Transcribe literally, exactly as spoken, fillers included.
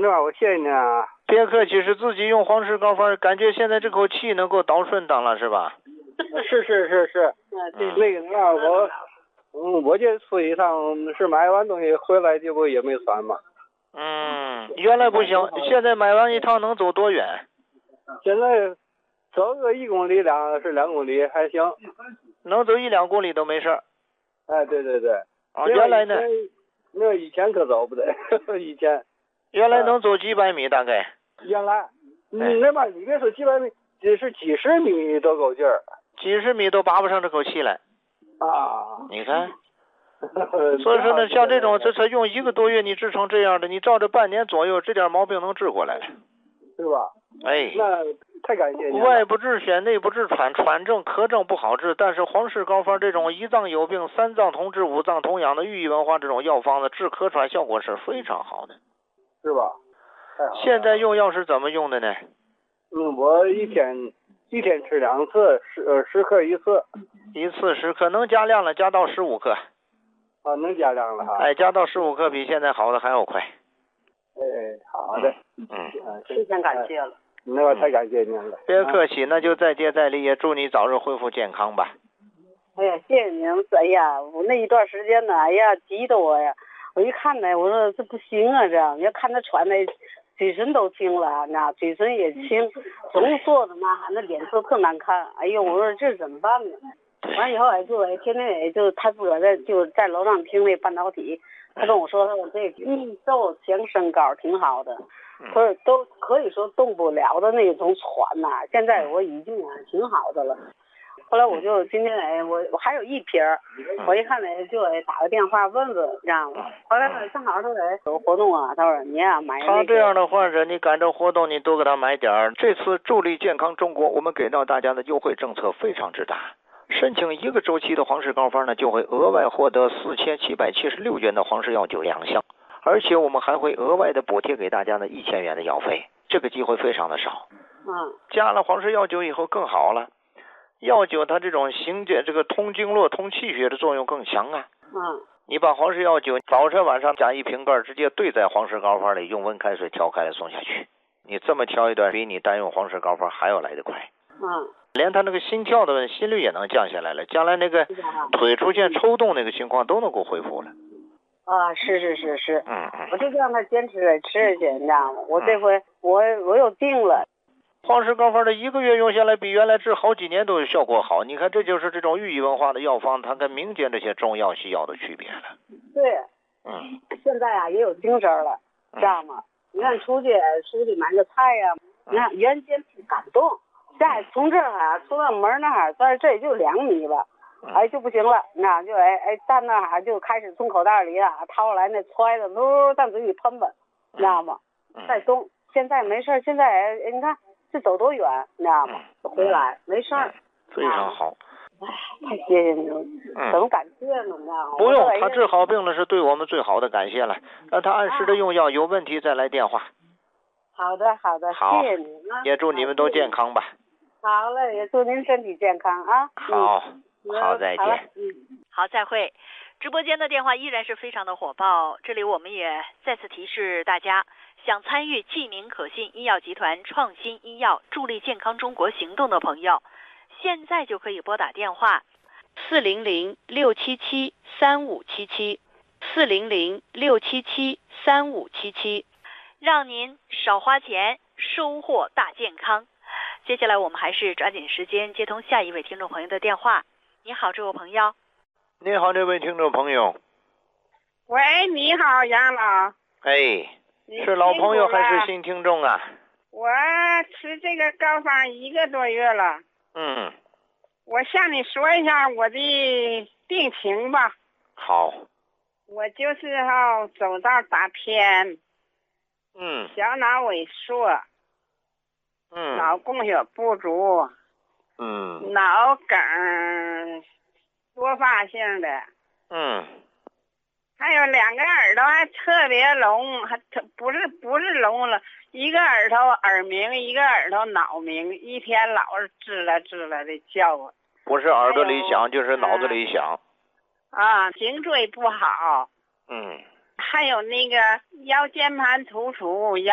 那我谢谢你啊。 别客气，是自己用黄石膏方，感觉现在这口气能够倒顺当了，是吧？ 是是是是， 嗯、 那个那我，嗯，我这出一趟是买完东西回来，这不也没酸吗？ 嗯，原来不行，现在买完一趟能走多远？ 现在走个一公里两是两公里还行， 能走一两公里都没事儿。 哎，对对对。 啊，原来呢？ 那以前可走不得，以前。 原来能走几百米大概。 原来，你那边你别说几百米，只是几十米都够劲儿。 几十米都拔不上这口气来。 啊。 你看。所以说呢，像这种，这才用一个多月你治成这样的，你照着半年左右，这点毛病能治过来， 是吧？ 哎， 那太感谢你了。 外不治癣，内不治喘，喘症、咳症不好治，但是黄氏膏方这种一脏有病、三脏同治、五脏同养的寓意文化这种药方子，治咳喘效果是非常好的， 是吧？太好了。 现在用药是怎么用的呢？ 嗯，我一天一天吃两次，十呃十克一次。 一次十克，能加量了，加到十五克。 啊，能加量了哈。 哎，加到十五克比现在好的还要快。 哎，好的。 嗯， 非常感谢了。 那我太感谢您了。 别客气，那就再接再厉，也祝你早日恢复健康吧。 哎呀，谢谢您！哎呀，我那一段时间呢，哎呀，急得我呀！我一看呢，我说这不行啊，这样，你要看他喘的，嘴唇都青了，那嘴唇也青，总说的嘛，那脸色特难看。哎呦，我说这怎么办呢？完以后哎，就哎天天哎就他自个儿在就在楼上听那半导体，他跟我说他说这预奏强身膏挺好的，可是都可以说动不了的那种喘呐、啊，现在我已经啊挺好的了。后来我就今天哎我我还有一瓶儿，我一看呢就哎打个电话问问，这样吧。后来呢正好他说哎有活动啊，他说你呀、啊、买、那个。 他这样的患者，你赶着活动你多给他买点儿。这次助力健康中国，我们给到大家的优惠政策非常之大。申请一个周期的黄氏膏方呢，就会额外获得四千七百七十六元的黄氏药酒两项，而且我们还会额外的补贴给大家呢一千元的药费，这个机会非常的少。 嗯。 加了黄氏药酒以后更好了，药酒它这种行解这个通经络、通气血的作用更强啊。 嗯。 你把黄氏药酒早晨晚上加一瓶盖，直接兑在黄氏膏方里，用温开水调开来送下去。你这么调一段，比你单用黄氏膏方还要来得快。 嗯。 连他那个心跳的心率也能降下来了，将来那个腿出现抽动那个情况都能够恢复了。 啊，是是是是， 嗯嗯， 我就让他坚持着吃去，你知道吗？我这回、嗯、我我又定了。 黄氏膏方的一个月用下来，比原来治好几年都有效果好。你看，这就是这种寓意文化的药方，它跟民间这些中药西药的区别了。 对， 嗯， 现在啊也有精神了，知道吗？嗯、你看出去出去买个菜呀、啊，你看原先不敢动。再从这儿啊出到门那儿，在这也就两米吧，哎就不行了，那就哎哎站那儿就开始从口袋里啊掏出来那揣子，噜在嘴里喷喷，你知道吗？再动，现在没事，现在哎你看这走多远，你知道吗？回来没事儿， 非常好。 哎，太谢谢你了，怎么感谢呢？你知道吗？ 不用，他治好病了是对我们最好的感谢了，让他按时的用药，有问题再来电话。 好的好的， 好， 谢谢您啊， 也祝你们都健康吧。 好嘞，也祝您身体健康啊！ 好， 嗯、 好，再见。 嗯， 好，再会。直播间的电话依然是非常的火爆，这里我们也再次提示大家，想参与济民可信医药集团创新医药助力健康中国行动的朋友，现在就可以拨打电话四零零六七七三五七七四零零六七七三五七七，让您少花钱，收获大健康。接下来我们还是抓紧时间接通下一位听众朋友的电话。你好，这位朋友。 你好，这位听众朋友。 喂，你好，杨老。 哎，是老朋友还是新听众啊？ 我吃这个膏方一个多月了。 嗯。 我向你说一下我的病情吧。 好。 我就是哈走道打偏。 嗯。 小脑萎缩。 嗯， 脑供血不足， 嗯， 脑梗多发性的， 嗯， 还有两个耳朵还特别聋，还特不是不是聋了，一个耳朵耳鸣，一个耳朵脑鸣，一天老是吱啦吱啦的叫啊。 不是耳朵里响，就是脑子里响。 啊，颈椎不好。 嗯。 还有那个腰间盘突出。